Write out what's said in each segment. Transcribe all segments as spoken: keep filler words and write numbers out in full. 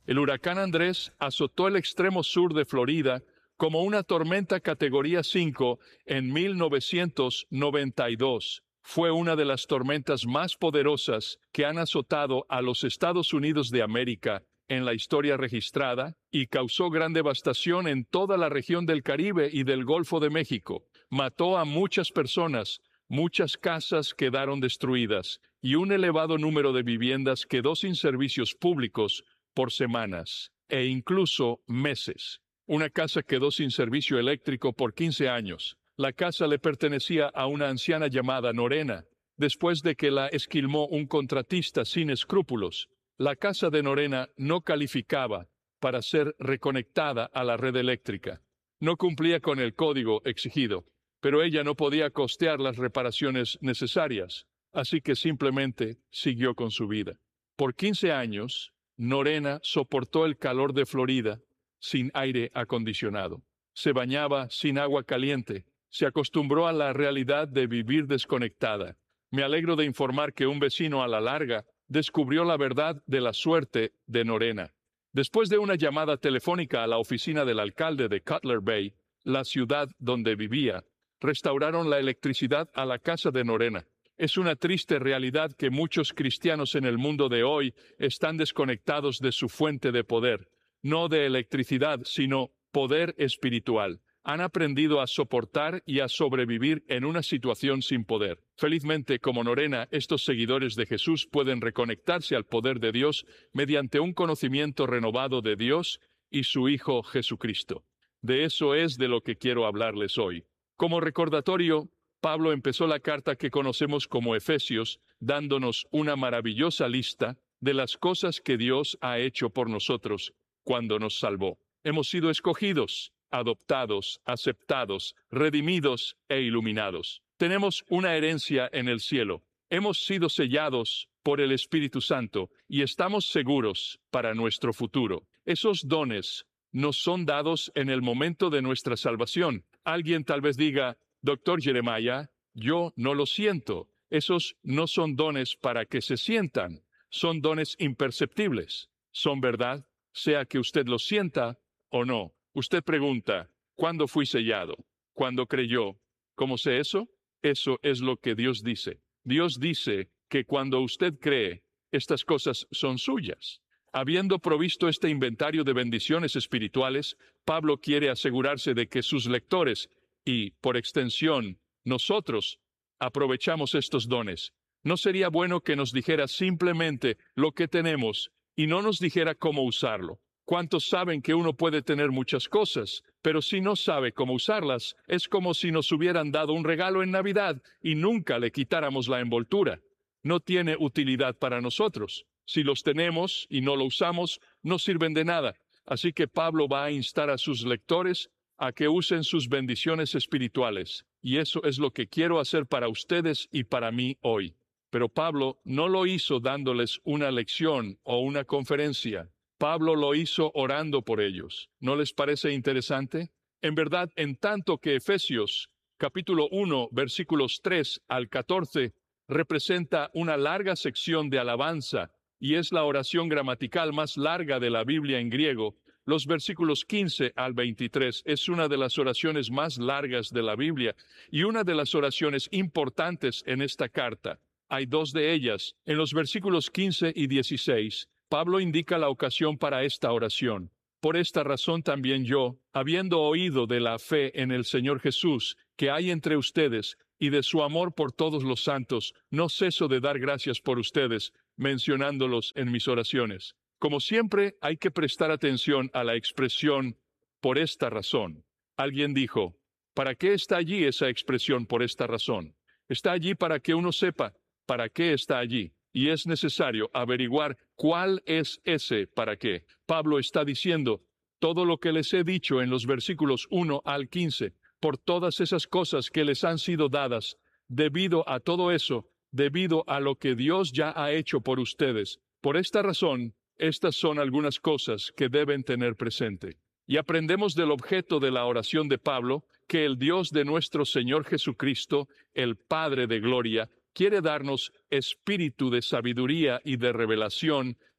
El huracán Andrés azotó el extremo sur de Florida como una tormenta categoría cinco en mil novecientos noventa y dos. Fue una de las tormentas más poderosas que han azotado a los Estados Unidos de América en la historia registrada y causó gran devastación en toda la región del Caribe y del Golfo de México. Mató a muchas personas, muchas casas quedaron destruidas y un elevado número de viviendas quedó sin servicios públicos por semanas e incluso meses. Una casa quedó sin servicio eléctrico por quince años. La casa le pertenecía a una anciana llamada Norena. Después de que la esquilmó un contratista sin escrúpulos, la casa de Norena no calificaba para ser reconectada a la red eléctrica. No cumplía con el código exigido, pero ella no podía costear las reparaciones necesarias, así que simplemente siguió con su vida. Por quince años, Norena soportó el calor de Florida sin aire acondicionado. Se bañaba sin agua caliente. Se acostumbró a la realidad de vivir desconectada. Me alegro de informar que un vecino a la larga descubrió la verdad de la suerte de Norena. Después de una llamada telefónica a la oficina del alcalde de Cutler Bay, la ciudad donde vivía, restauraron la electricidad a la casa de Norena. Es una triste realidad que muchos cristianos en el mundo de hoy están desconectados de su fuente de poder, no de electricidad, sino poder espiritual. Han aprendido a soportar y a sobrevivir en una situación sin poder. Felizmente, como Norena, estos seguidores de Jesús pueden reconectarse al poder de Dios mediante un conocimiento renovado de Dios y su Hijo Jesucristo. De eso es de lo que quiero hablarles hoy. Como recordatorio, Pablo empezó la carta que conocemos como Efesios, dándonos una maravillosa lista de las cosas que Dios ha hecho por nosotros cuando nos salvó. Hemos sido escogidos, adoptados, aceptados, redimidos e iluminados. Tenemos una herencia en el cielo. Hemos sido sellados por el Espíritu Santo y estamos seguros para nuestro futuro. Esos dones nos son dados en el momento de nuestra salvación. Alguien tal vez diga, Doctor Jeremiah, yo no lo siento. Esos no son dones para que se sientan. Son dones imperceptibles. ¿Son verdad? Sea que usted lo sienta o no. Usted pregunta, ¿cuándo fui sellado? ¿Cuándo creyó? ¿Cómo sé eso? Eso es lo que Dios dice. Dios dice que cuando usted cree, estas cosas son suyas. Habiendo provisto este inventario de bendiciones espirituales, Pablo quiere asegurarse de que sus lectores, y, por extensión, nosotros, aprovechamos estos dones. ¿No sería bueno que nos dijera simplemente lo que tenemos y no nos dijera cómo usarlo? ¿Cuántos saben que uno puede tener muchas cosas, pero si no sabe cómo usarlas, es como si nos hubieran dado un regalo en Navidad y nunca le quitáramos la envoltura? No tiene utilidad para nosotros. Si los tenemos y no lo usamos, no sirven de nada. Así que Pablo va a instar a sus lectores a que usen sus bendiciones espirituales. Y eso es lo que quiero hacer para ustedes y para mí hoy. Pero Pablo no lo hizo dándoles una lección o una conferencia. Pablo lo hizo orando por ellos. ¿No les parece interesante? En verdad, en tanto que Efesios, capítulo uno, versículos tres al catorce, representa una larga sección de alabanza y es la oración gramatical más larga de la Biblia en griego, los versículos quince al veintitrés es una de las oraciones más largas de la Biblia y una de las oraciones importantes en esta carta. Hay dos de ellas. En los versículos quince y dieciséis, Pablo indica la ocasión para esta oración. Por esta razón también yo, habiendo oído de la fe en el Señor Jesús que hay entre ustedes y de su amor por todos los santos, no ceso de dar gracias por ustedes, mencionándolos en mis oraciones. Como siempre, hay que prestar atención a la expresión por esta razón. Alguien dijo, ¿para qué está allí esa expresión por esta razón? Está allí para que uno sepa para qué está allí. Y es necesario averiguar cuál es ese para qué. Pablo está diciendo todo lo que les he dicho en los versículos uno al quince, por todas esas cosas que les han sido dadas, debido a todo eso, debido a lo que Dios ya ha hecho por ustedes. Por esta razón, estas son algunas cosas que deben tener presente. Y aprendemos del objeto de la oración de Pablo, que el Dios de nuestro Señor Jesucristo, el Padre de gloria, quiere darnos espíritu de sabiduría y de revelación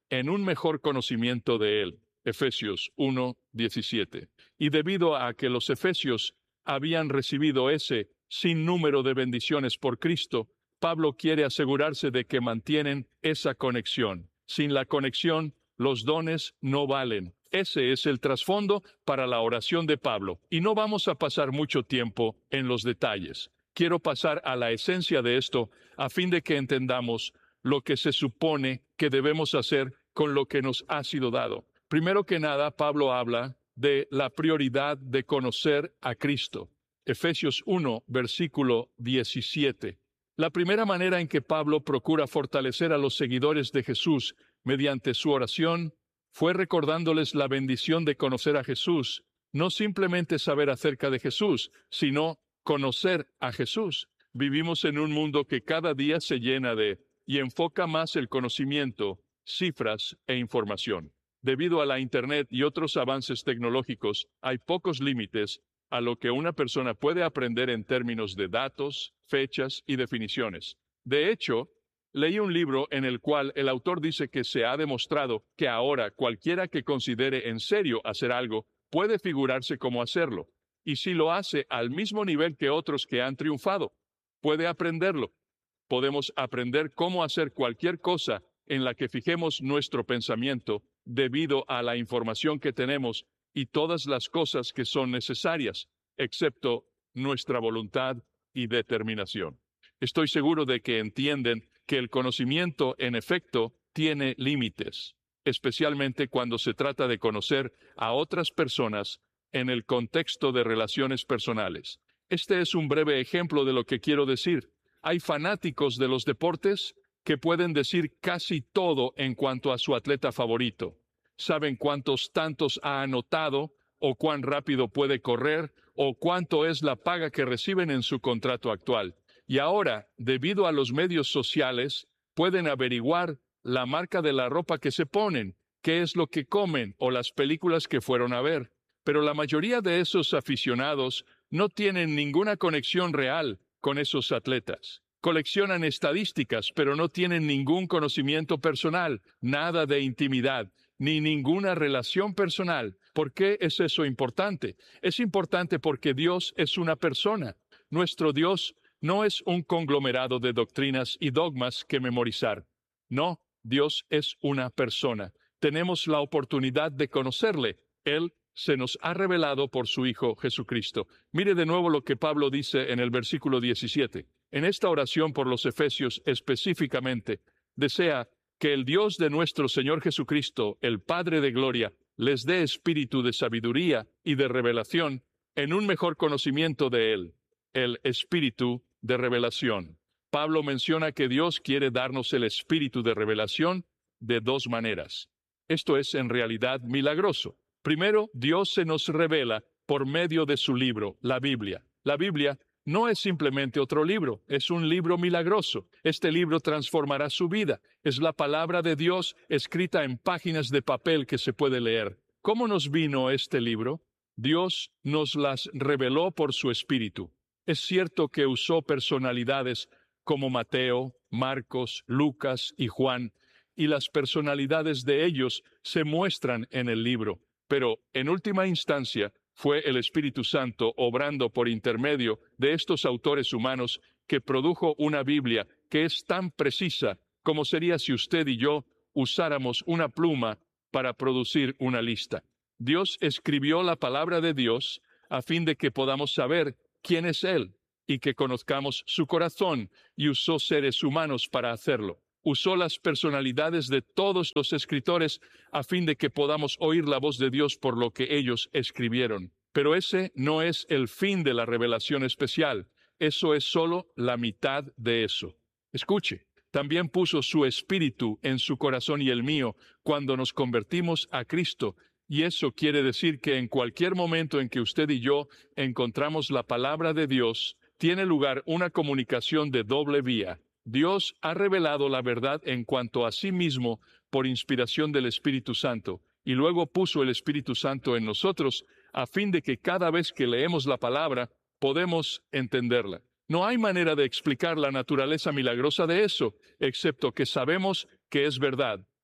en un mejor conocimiento de Él. Efesios uno, diecisiete. Y debido a que los efesios habían recibido ese sinnúmero de bendiciones por Cristo, Pablo quiere asegurarse de que mantienen esa conexión. Sin la conexión, los dones no valen. Ese es el trasfondo para la oración de Pablo, y no vamos a pasar mucho tiempo en los detalles. Quiero pasar a la esencia de esto a fin de que entendamos lo que se supone que debemos hacer con lo que nos ha sido dado. Primero que nada, Pablo habla de la prioridad de conocer a Cristo. Efesios uno, versículo diecisiete. La primera manera en que Pablo procura fortalecer a los seguidores de Jesús mediante su oración fue recordándoles la bendición de conocer a Jesús, no simplemente saber acerca de Jesús, sino conocer a Jesús. Vivimos en un mundo que cada día se llena de y enfoca más el conocimiento, cifras e información. Debido a la Internet y otros avances tecnológicos, hay pocos límites a lo que una persona puede aprender en términos de datos, fechas y definiciones. De hecho, leí un libro en el cual el autor dice que se ha demostrado que ahora cualquiera que considere en serio hacer algo puede figurarse como hacerlo, y si lo hace al mismo nivel que otros que han triunfado, puede aprenderlo. Podemos aprender cómo hacer cualquier cosa en la que fijemos nuestro pensamiento debido a la información que tenemos y todas las cosas que son necesarias, excepto nuestra voluntad y determinación. Estoy seguro de que entienden que el conocimiento, en efecto, tiene límites, especialmente cuando se trata de conocer a otras personas en el contexto de relaciones personales. Este es un breve ejemplo de lo que quiero decir. Hay fanáticos de los deportes que pueden decir casi todo en cuanto a su atleta favorito. Saben cuántos tantos ha anotado, o cuán rápido puede correr, o cuánto es la paga que reciben en su contrato actual. Y ahora, debido a los medios sociales, pueden averiguar la marca de la ropa que se ponen, qué es lo que comen o las películas que fueron a ver. Pero la mayoría de esos aficionados no tienen ninguna conexión real con esos atletas. Coleccionan estadísticas, pero no tienen ningún conocimiento personal, nada de intimidad, ni ninguna relación personal. ¿Por qué es eso importante? Es importante porque Dios es una persona. Nuestro Dios no es un conglomerado de doctrinas y dogmas que memorizar. No, Dios es una persona. Tenemos la oportunidad de conocerle. Él se nos ha revelado por su Hijo Jesucristo. Mire de nuevo lo que Pablo dice en el versículo diecisiete. En esta oración por los Efesios específicamente, desea que el Dios de nuestro Señor Jesucristo, el Padre de gloria, les dé espíritu de sabiduría y de revelación en un mejor conocimiento de Él, el espíritu de revelación. Pablo menciona que Dios quiere darnos el espíritu de revelación de dos maneras. Esto es en realidad milagroso. Primero, Dios se nos revela por medio de su libro, la Biblia. La Biblia no es simplemente otro libro, es un libro milagroso. Este libro transformará su vida. Es la palabra de Dios escrita en páginas de papel que se puede leer. ¿Cómo nos vino este libro? Dios nos las reveló por su Espíritu. Es cierto que usó personalidades como Mateo, Marcos, Lucas y Juan, y las personalidades de ellos se muestran en el libro. Pero, en última instancia, fue el Espíritu Santo obrando por intermedio de estos autores humanos que produjo una Biblia que es tan precisa como sería si usted y yo usáramos una pluma para producir una lista. Dios escribió la palabra de Dios a fin de que podamos saber quién es Él y que conozcamos su corazón, y usó seres humanos para hacerlo. Usó las personalidades de todos los escritores a fin de que podamos oír la voz de Dios por lo que ellos escribieron. Pero ese no es el fin de la revelación especial. Eso es solo la mitad de eso. Escuche, también puso su espíritu en su corazón y el mío cuando nos convertimos a Cristo. Y eso quiere decir que en cualquier momento en que usted y yo encontramos la palabra de Dios, tiene lugar una comunicación de doble vía. Dios ha revelado la verdad en cuanto a sí mismo por inspiración del Espíritu Santo, y luego puso el Espíritu Santo en nosotros a fin de que cada vez que leemos la palabra podemos entenderla. No hay manera de explicar la naturaleza milagrosa de eso, excepto que sabemos que es verdad.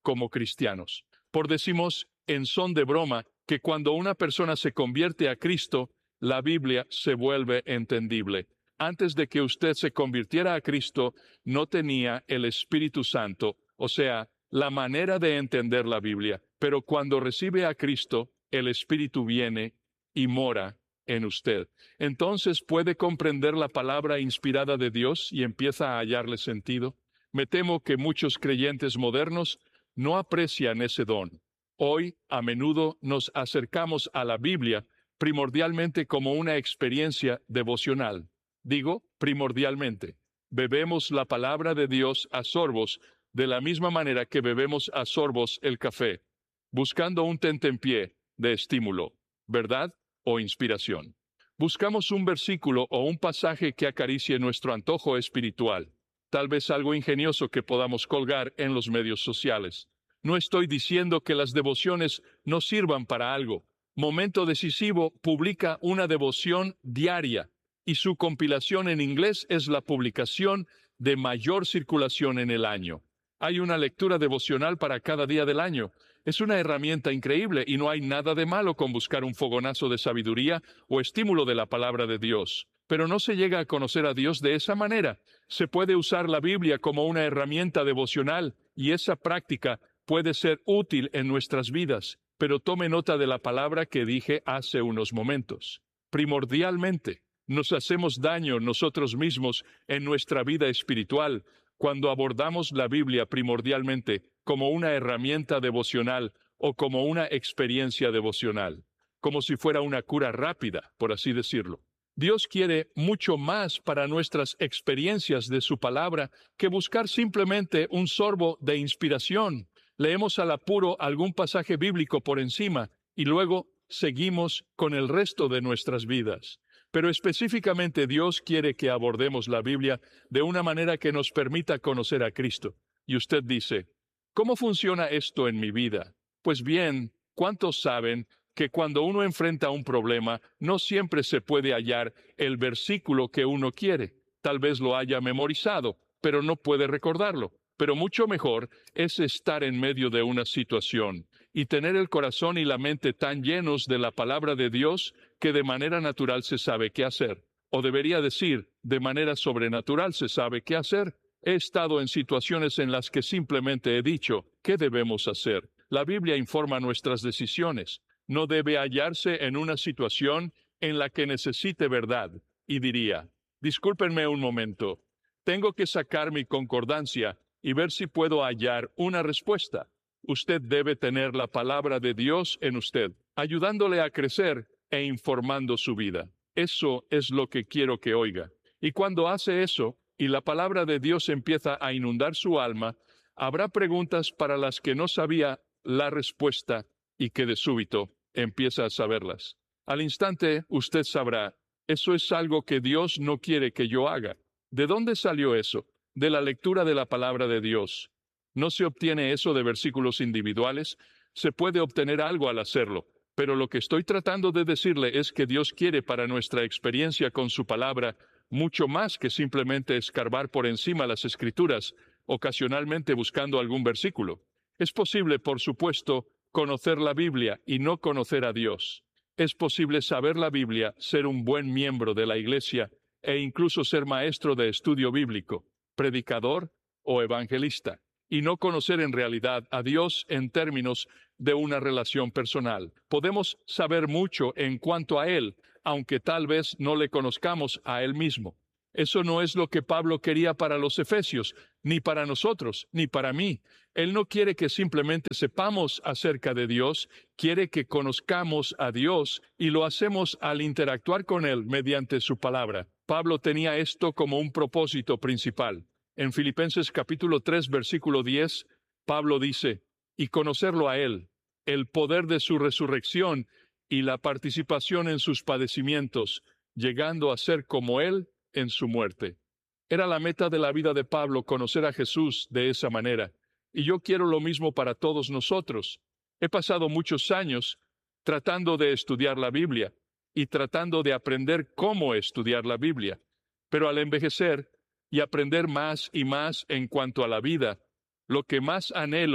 como cristianos. Por decimos en son de broma que cuando una persona se convierte a Cristo, la Biblia se vuelve entendible. Antes de que usted se convirtiera a Cristo, no tenía el Espíritu Santo, o sea, la manera de entender la Biblia. Pero cuando recibe a Cristo, el Espíritu viene y mora en usted. Entonces puede comprender la palabra inspirada de Dios y empieza a hallarle sentido. Me temo que muchos creyentes modernos no aprecian ese don. Hoy, a menudo, nos acercamos a la Biblia primordialmente como una experiencia devocional. Digo, primordialmente. Bebemos la palabra de Dios a sorbos, de la misma manera que bebemos a sorbos el café, buscando un tentempié de estímulo, verdad o inspiración. Buscamos un versículo o un pasaje que acaricie nuestro antojo espiritual, tal vez algo ingenioso que podamos colgar en los medios sociales. No estoy diciendo que las devociones no sirvan para algo. Momento Decisivo publica una devoción diaria y su compilación en inglés es la publicación de mayor circulación en el año. Hay una lectura devocional para cada día del año. Es una herramienta increíble y no hay nada de malo con buscar un fogonazo de sabiduría o estímulo de la palabra de Dios. Pero no se llega a conocer a Dios de esa manera. Se puede usar la Biblia como una herramienta devocional y esa práctica puede ser útil en nuestras vidas, pero tome nota de la palabra que dije hace unos momentos. Primordialmente, nos hacemos daño nosotros mismos en nuestra vida espiritual cuando abordamos la Biblia primordialmente como una herramienta devocional o como una experiencia devocional, como si fuera una cura rápida, por así decirlo. Dios quiere mucho más para nuestras experiencias de su palabra que buscar simplemente un sorbo de inspiración. Leemos al apuro algún pasaje bíblico por encima y luego seguimos con el resto de nuestras vidas. Pero específicamente Dios quiere que abordemos la Biblia de una manera que nos permita conocer a Cristo. Y usted dice, ¿cómo funciona esto en mi vida? Pues bien, ¿cuántos saben que cuando uno enfrenta un problema, no siempre se puede hallar el versículo que uno quiere? Tal vez lo haya memorizado, pero no puede recordarlo. Pero mucho mejor es estar en medio de una situación y tener el corazón y la mente tan llenos de la palabra de Dios que de manera natural se sabe qué hacer. O debería decir, de manera sobrenatural se sabe qué hacer. He estado en situaciones en las que simplemente he dicho, ¿qué debemos hacer? La Biblia informa nuestras decisiones. No debe hallarse en una situación en la que necesite verdad. Y diría, discúlpenme un momento, tengo que sacar mi concordancia y ver si puedo hallar una respuesta. Usted debe tener la palabra de Dios en usted, ayudándole a crecer e informando su vida. Eso es lo que quiero que oiga. Y cuando hace eso, y la palabra de Dios empieza a inundar su alma, habrá preguntas para las que no sabía la respuesta y que de súbito empieza a saberlas. Al instante, usted sabrá, eso es algo que Dios no quiere que yo haga. ¿De dónde salió eso? De la lectura de la palabra de Dios. No se obtiene eso de versículos individuales, se puede obtener algo al hacerlo, pero lo que estoy tratando de decirle es que Dios quiere para nuestra experiencia con su palabra mucho más que simplemente escarbar por encima las Escrituras, ocasionalmente buscando algún versículo. Es posible, por supuesto, conocer la Biblia y no conocer a Dios. Es posible saber la Biblia, ser un buen miembro de la Iglesia e incluso ser maestro de estudio bíblico, predicador o evangelista, y no conocer en realidad a Dios en términos de una relación personal. Podemos saber mucho en cuanto a Él, aunque tal vez no le conozcamos a Él mismo. Eso no es lo que Pablo quería para los efesios, ni para nosotros, ni para mí. Él no quiere que simplemente sepamos acerca de Dios, quiere que conozcamos a Dios y lo hacemos al interactuar con Él mediante su palabra. Pablo tenía esto como un propósito principal. En Filipenses capítulo tres, versículo diez, Pablo dice, y conocerlo a Él, el poder de su resurrección y la participación en sus padecimientos, llegando a ser como Él en su muerte. Era la meta de la vida de Pablo conocer a Jesús de esa manera, y yo quiero lo mismo para todos nosotros. He pasado muchos años tratando de estudiar la Biblia y tratando de aprender cómo estudiar la Biblia, pero al envejecer y aprender más y más en cuanto a la vida, lo que más anhelo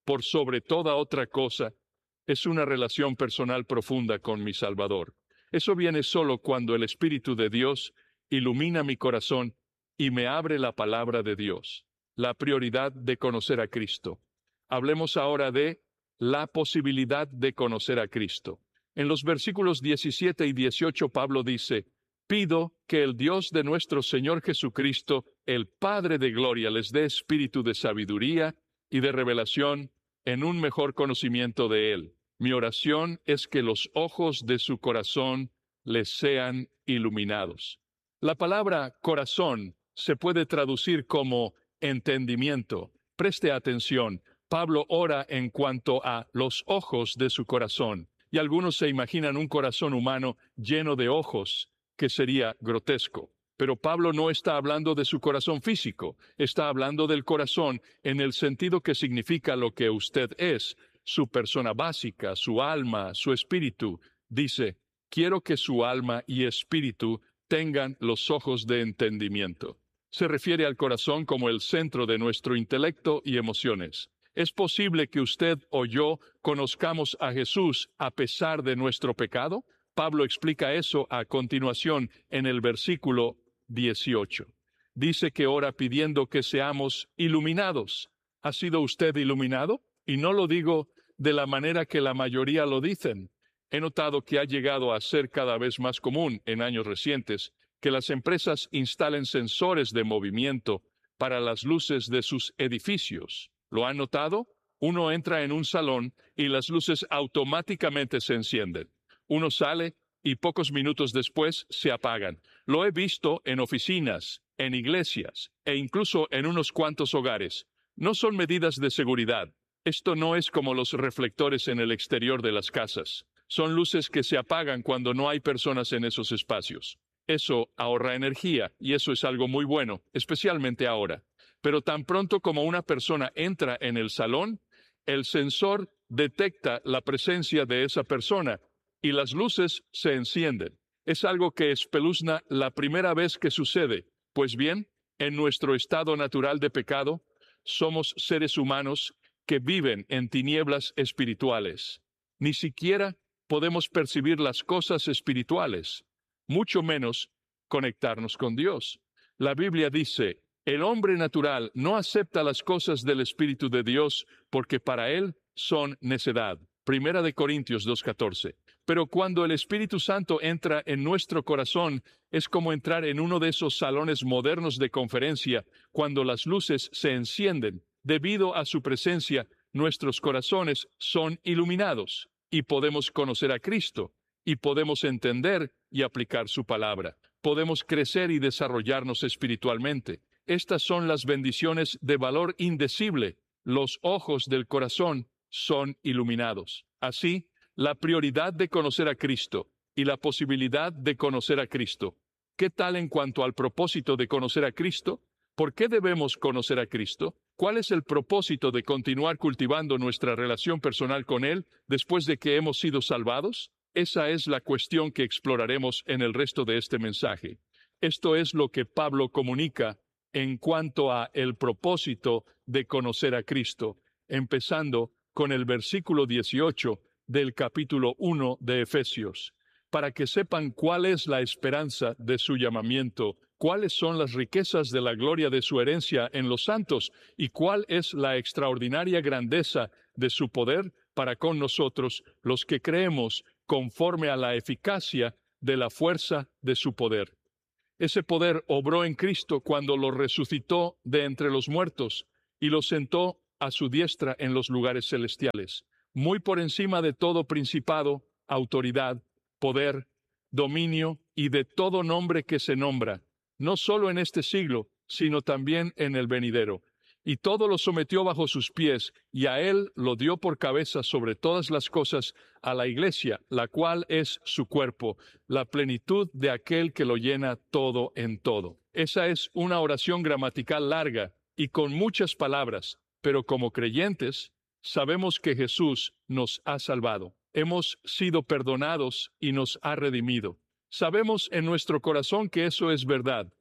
por sobre toda otra cosa, es una relación personal profunda con mi Salvador. Eso viene solo cuando el Espíritu de Dios ilumina mi corazón y me abre la palabra de Dios. La prioridad de conocer a Cristo. Hablemos ahora de la posibilidad de conocer a Cristo. En los versículos diecisiete y dieciocho, Pablo dice: pido que el Dios de nuestro Señor Jesucristo, el Padre de gloria, les dé espíritu de sabiduría y de revelación en un mejor conocimiento de Él. Mi oración es que los ojos de su corazón les sean iluminados. La palabra corazón se puede traducir como entendimiento. Preste atención. Pablo ora en cuanto a los ojos de su corazón. Y algunos se imaginan un corazón humano lleno de ojos, que sería grotesco. Pero Pablo no está hablando de su corazón físico, está hablando del corazón en el sentido que significa lo que usted es, su persona básica, su alma, su espíritu. Dice: quiero que su alma y espíritu tengan los ojos de entendimiento. Se refiere al corazón como el centro de nuestro intelecto y emociones. ¿Es posible que usted o yo conozcamos a Jesús a pesar de nuestro pecado? Pablo explica eso a continuación en el versículo dieciocho. Dice que ora pidiendo que seamos iluminados. ¿Ha sido usted iluminado? Y no lo digo de la manera que la mayoría lo dicen. He notado que ha llegado a ser cada vez más común en años recientes que las empresas instalen sensores de movimiento para las luces de sus edificios. ¿Lo han notado? Uno entra en un salón y las luces automáticamente se encienden. Uno sale y pocos minutos después se apagan. Lo he visto en oficinas, en iglesias e incluso en unos cuantos hogares. No son medidas de seguridad. Esto no es como los reflectores en el exterior de las casas. Son luces que se apagan cuando no hay personas en esos espacios. Eso ahorra energía y eso es algo muy bueno, especialmente ahora. Pero tan pronto como una persona entra en el salón, el sensor detecta la presencia de esa persona y las luces se encienden. Es algo que espeluzna la primera vez que sucede. Pues bien, en nuestro estado natural de pecado, somos seres humanos que viven en tinieblas espirituales. Ni siquiera podemos percibir las cosas espirituales, mucho menos conectarnos con Dios. La Biblia dice: el hombre natural no acepta las cosas del Espíritu de Dios porque para él son necedad. Primera de Corintios dos catorce. Pero cuando el Espíritu Santo entra en nuestro corazón, es como entrar en uno de esos salones modernos de conferencia, cuando las luces se encienden. Debido a su presencia, nuestros corazones son iluminados y podemos conocer a Cristo y podemos entender y aplicar su palabra. Podemos crecer y desarrollarnos espiritualmente. Estas son las bendiciones de valor indecible. Los ojos del corazón son iluminados. Así, la prioridad de conocer a Cristo y la posibilidad de conocer a Cristo. ¿Qué tal en cuanto al propósito de conocer a Cristo? ¿Por qué debemos conocer a Cristo? ¿Cuál es el propósito de continuar cultivando nuestra relación personal con Él después de que hemos sido salvados? Esa es la cuestión que exploraremos en el resto de este mensaje. Esto es lo que Pablo comunica en cuanto a el propósito de conocer a Cristo, empezando con el versículo dieciocho del capítulo uno de Efesios, para que sepan cuál es la esperanza de su llamamiento, cuáles son las riquezas de la gloria de su herencia en los santos, y cuál es la extraordinaria grandeza de su poder para con nosotros, los que creemos, conforme a la eficacia de la fuerza de su poder. Ese poder obró en Cristo cuando lo resucitó de entre los muertos y lo sentó a su diestra en los lugares celestiales, muy por encima de todo principado, autoridad, poder, dominio y de todo nombre que se nombra, no solo en este siglo, sino también en el venidero. Y todo lo sometió bajo sus pies, y a él lo dio por cabeza sobre todas las cosas a la iglesia, la cual es su cuerpo, la plenitud de aquel que lo llena todo en todo. Esa es una oración gramatical larga y con muchas palabras, pero como creyentes, sabemos que Jesús nos ha salvado. Hemos sido perdonados y nos ha redimido. Sabemos en nuestro corazón que eso es verdad.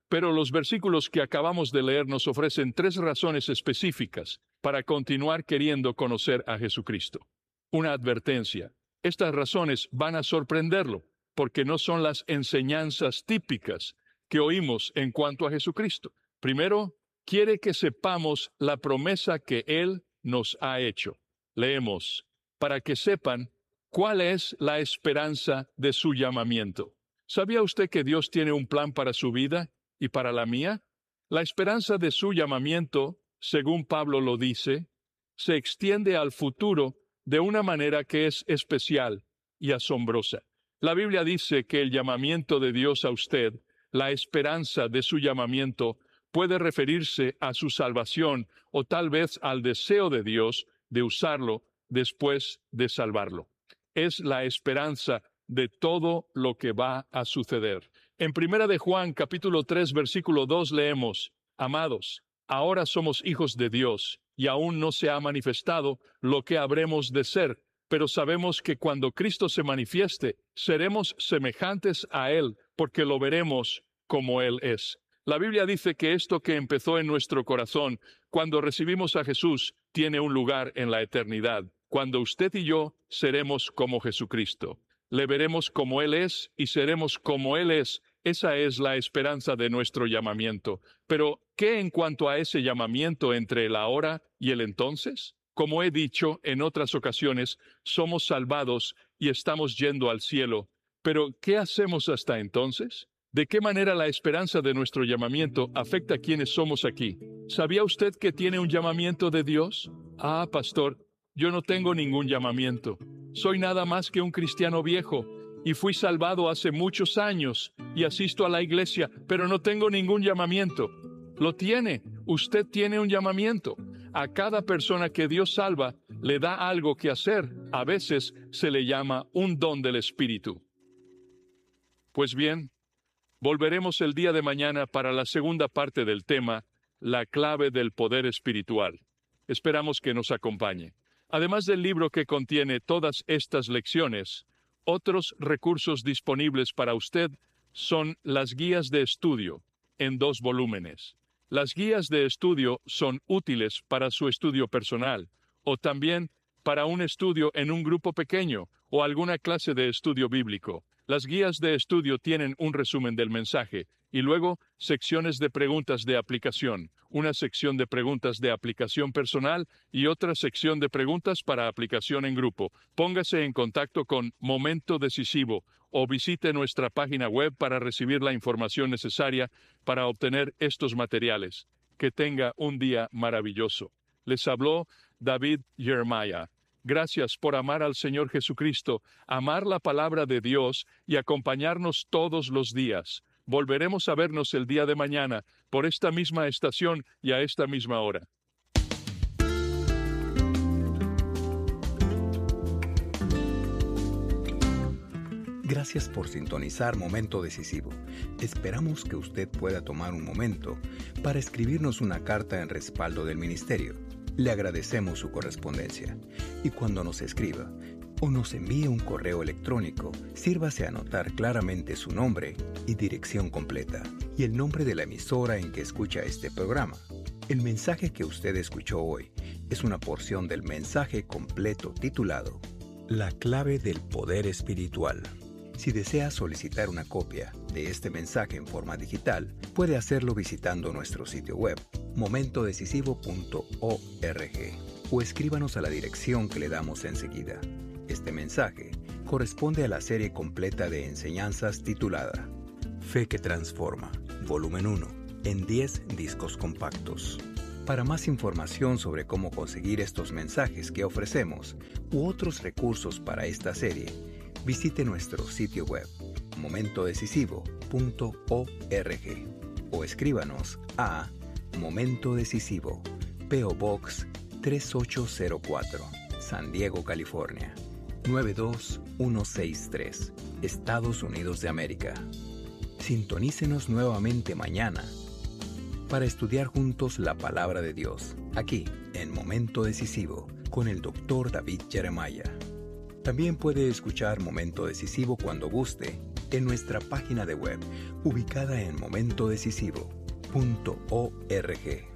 Pero los versículos que acabamos de leer nos ofrecen tres razones específicas para continuar queriendo conocer a Jesucristo. Una advertencia. Estas razones van a sorprenderlo, porque no son las enseñanzas típicas que oímos en cuanto a Jesucristo. Primero, quiere que sepamos la promesa que Él nos ha hecho. Leemos, para que sepan cuál es la esperanza de su llamamiento. ¿Sabía usted que Dios tiene un plan para su vida y para la mía? La esperanza de su llamamiento, según Pablo lo dice, se extiende al futuro de una manera que es especial y asombrosa. La Biblia dice que el llamamiento de Dios a usted, la esperanza de su llamamiento, puede referirse a su salvación o tal vez al deseo de Dios de usarlo después de salvarlo. Es la esperanza de todo lo que va a suceder. En Primera de Juan, capítulo tres, versículo dos, leemos, Amados, ahora somos hijos de Dios, y aún no se ha manifestado lo que habremos de ser, pero sabemos que cuando Cristo se manifieste, seremos semejantes a Él, porque lo veremos como Él es. La Biblia dice que esto que empezó en nuestro corazón, cuando recibimos a Jesús, tiene un lugar en la eternidad, cuando usted y yo seremos como Jesucristo. Le veremos como Él es y seremos como Él es. Esa es la esperanza de nuestro llamamiento. Pero, ¿qué en cuanto a ese llamamiento entre el ahora y el entonces? Como he dicho en otras ocasiones, somos salvados y estamos yendo al cielo. Pero, ¿qué hacemos hasta entonces? ¿De qué manera la esperanza de nuestro llamamiento afecta a quienes somos aquí? ¿Sabía usted que tiene un llamamiento de Dios? Ah, pastor, yo no tengo ningún llamamiento. Soy nada más que un cristiano viejo, y fui salvado hace muchos años, y asisto a la iglesia, pero no tengo ningún llamamiento. Lo tiene. Usted tiene un llamamiento. A cada persona que Dios salva, le da algo que hacer. A veces se le llama un don del Espíritu. Pues bien, volveremos el día de mañana para la segunda parte del tema, la clave del poder espiritual. Esperamos que nos acompañe. Además del libro que contiene todas estas lecciones, otros recursos disponibles para usted son las guías de estudio, en dos volúmenes. Las guías de estudio son útiles para su estudio personal, o también para un estudio en un grupo pequeño, o alguna clase de estudio bíblico. Las guías de estudio tienen un resumen del mensaje, y luego secciones de preguntas de aplicación, una sección de preguntas de aplicación personal y otra sección de preguntas para aplicación en grupo. Póngase en contacto con Momento Decisivo o visite nuestra página web para recibir la información necesaria para obtener estos materiales. Que tenga un día maravilloso. Les habló David Jeremiah. Gracias por amar al Señor Jesucristo, amar la palabra de Dios y acompañarnos todos los días. Volveremos a vernos el día de mañana por esta misma estación y a esta misma hora. Gracias por sintonizar Momento Decisivo. Esperamos que usted pueda tomar un momento para escribirnos una carta en respaldo del ministerio. Le agradecemos su correspondencia. Y cuando nos escriba o nos envíe un correo electrónico, sírvase a anotar claramente su nombre y dirección completa y el nombre de la emisora en que escucha este programa. El mensaje que usted escuchó hoy es una porción del mensaje completo titulado La clave del poder espiritual. Si desea solicitar una copia de este mensaje en forma digital, puede hacerlo visitando nuestro sitio web, momento decisivo punto org, o escríbanos a la dirección que le damos enseguida. Este mensaje corresponde a la serie completa de enseñanzas titulada Fe que Transforma, volumen uno, en diez discos compactos. Para más información sobre cómo conseguir estos mensajes que ofrecemos u otros recursos para esta serie, visite nuestro sitio web, momento decisivo punto org, o escríbanos a Momento Decisivo, P O Box tres ocho cero cuatro, San Diego, California, nueve dos uno seis tres, Estados Unidos de América. Sintonícenos nuevamente mañana para estudiar juntos la palabra de Dios, aquí en Momento Decisivo, con el doctor David Jeremiah. También puede escuchar Momento Decisivo cuando guste en nuestra página de web ubicada en momento decisivo punto org.